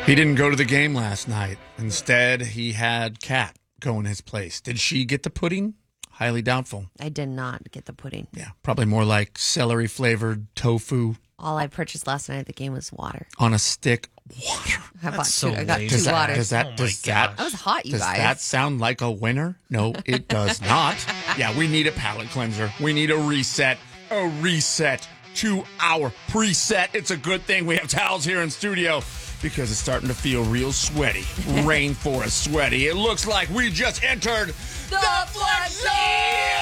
He didn't go to the game last night. Instead, he had Kat go in his place. Did she get the pudding? Highly doubtful. I did not get the pudding. Yeah, probably more like celery-flavored tofu All I purchased last night at the game was water. on a stick. Water. I got lazy. two waters. That That was hot, you does guys. that sound like a winner? No, it does not. Yeah, we need a palate cleanser. We need a reset. A reset to our preset. It's a good thing we have towels here in studio because it's starting to feel real sweaty. Rainforest sweaty. It looks like we just entered the Flex Zone!